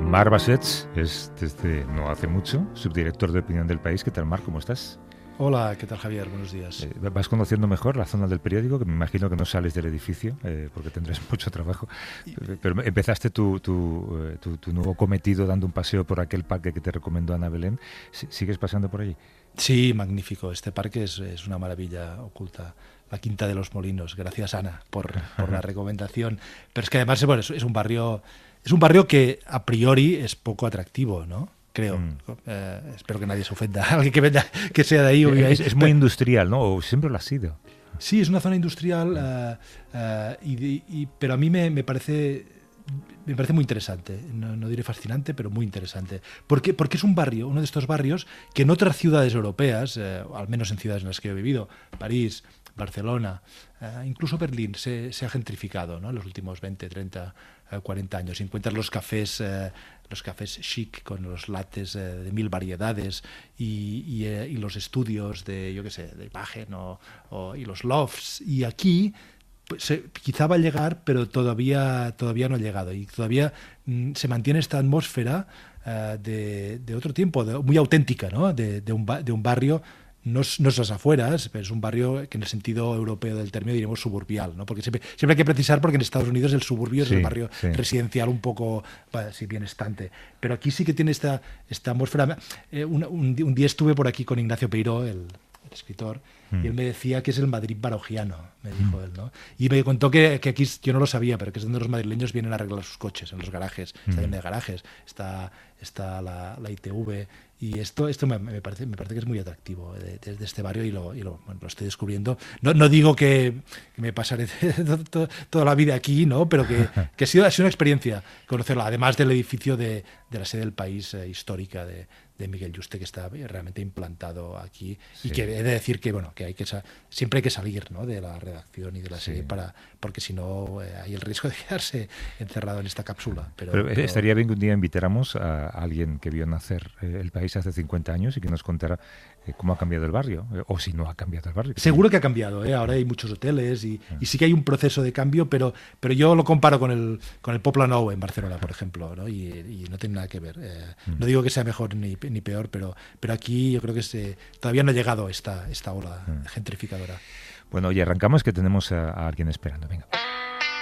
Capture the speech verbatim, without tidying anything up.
Marc Bassets es desde no hace mucho subdirector de opinión del País. ¿Qué tal, Marc? ¿Cómo estás? Hola, ¿qué tal, Javier? Buenos días. Eh, ¿Vas conociendo mejor la zona del periódico? Que me imagino que no sales del edificio eh, porque tendrás mucho trabajo. Pero empezaste tu, tu, eh, tu, tu nuevo cometido dando un paseo por aquel parque que te recomendó Ana Belén. ¿Sigues pasando por allí? Sí, magnífico. Este parque es, es una maravilla oculta. La Quinta de los Molinos. Gracias, Ana, por, por la recomendación. Pero es que además bueno, es, es un barrio, es un barrio que a priori es poco atractivo, ¿no? Creo. Mm. Eh, espero que nadie se ofenda. Alguien que, venga, que sea de ahí o viva ahí. Es, es muy pero, industrial, ¿no? O siempre lo ha sido. Sí, es una zona industrial, uh, uh, y, y, pero a mí me, me parece... Me parece muy interesante, no, no diré fascinante, pero muy interesante. ¿Por qué? Porque es un barrio, uno de estos barrios que en otras ciudades europeas, eh, al menos en ciudades en las que he vivido, París, Barcelona, eh, incluso Berlín, se, se ha gentrificado, ¿no? En los últimos veinte, treinta, cuarenta años. Encuentras los cafés, eh, los cafés chic con los lattes eh, de mil variedades y, y, eh, y los estudios de, yo qué sé, de imagen o, o, y los lofts. Y aquí... Pues, eh, quizá va a llegar, pero todavía, todavía no ha llegado. Y todavía mm, se mantiene esta atmósfera uh, de, de otro tiempo, de, muy auténtica, ¿no? De, de, un, de un barrio, no, no es las afueras, pero es un barrio que en el sentido europeo del término diríamos suburbial, ¿no? Porque siempre, siempre hay que precisar, porque en Estados Unidos el suburbio sí, es el barrio sí. residencial un poco, bueno, sí, bien estante. Pero aquí sí que tiene esta, esta atmósfera. Eh, un, un, un día estuve por aquí con Ignacio Peiró, el... el escritor, mm. y él me decía que es el Madrid barogiano, me dijo mm. él, ¿no? Y me contó que, que aquí, yo no lo sabía, pero que es donde los madrileños vienen a arreglar sus coches, en los garajes, mm. está lleno de garajes, está, está la, la I T V, y esto, esto me, me, parece, me parece que es muy atractivo de, de, de este barrio, y lo, y lo, bueno, lo estoy descubriendo. No, no digo que, que me pasaré todo, toda la vida aquí, ¿no? Pero que, que ha, sido, ha sido una experiencia conocerla, además del edificio de, de la sede del País eh, histórica de de Miguel Yuste, que está realmente implantado aquí, sí. y que he de decir que bueno que hay que siempre hay que salir, ¿no? de la redacción y de la serie, sí. para porque si no eh, hay el riesgo de quedarse encerrado en esta cápsula. Pero, pero, pero estaría bien que un día invitáramos a alguien que vio nacer eh, el país hace cincuenta años y que nos contara eh, cómo ha cambiado el barrio, eh, o si no ha cambiado el barrio. Seguro que ha cambiado, ¿eh? Ahora hay muchos hoteles y, ah. y sí que hay un proceso de cambio, pero pero yo lo comparo con el con el Poble Nou en Barcelona, por ejemplo, ¿no? Y, y no tiene nada que ver. Eh, mm. No digo que sea mejor ni ni peor, pero, pero aquí yo creo que se, todavía no ha llegado esta, esta ola mm. gentrificadora. Bueno, y arrancamos, que tenemos a, a alguien esperando. Venga.